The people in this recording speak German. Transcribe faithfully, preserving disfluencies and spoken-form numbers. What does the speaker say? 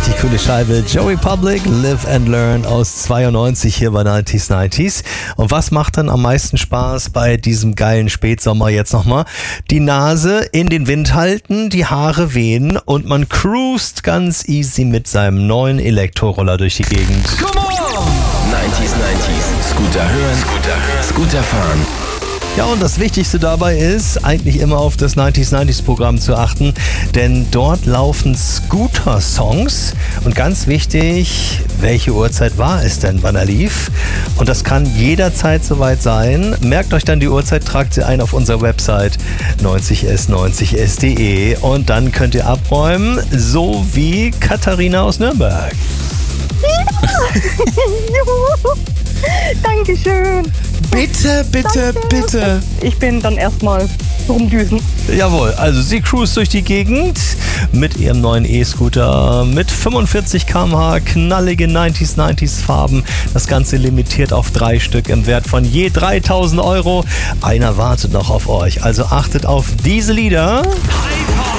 richtig coole Scheibe. Joe Republic, Live and Learn aus zweiundneunzig hier bei neunzig neunzig. Und was macht dann am meisten Spaß bei diesem geilen Spätsommer jetzt nochmal? Die Nase in den Wind halten, die Haare wehen und man cruist ganz easy mit seinem neuen Elektroroller durch die Gegend. Come on! neunzig neunzig. Scooter hören, Scooter hören, Scooter fahren. Ja, und das Wichtigste dabei ist, eigentlich immer auf das neunzig neunzig Programm zu achten, denn dort laufen Scooter-Songs und ganz wichtig, welche Uhrzeit war es denn, wann er lief? Und das kann jederzeit soweit sein. Merkt euch dann die Uhrzeit, tragt sie ein auf unserer Website neunzig s neunzig s punkt de und dann könnt ihr abräumen, so wie Katharina aus Nürnberg. Dankeschön. Bitte, bitte, Danke. bitte. Ich bin dann erstmal rumdüsen. Jawohl, also sie cruist durch die Gegend mit ihrem neuen E-Scooter mit fünfundvierzig Kilometer pro Stunde, knallige neunzig neunzig Farben. Das Ganze limitiert auf drei Stück im Wert von je dreitausend Euro. Einer wartet noch auf euch, also achtet auf diese Lieder. Hyper!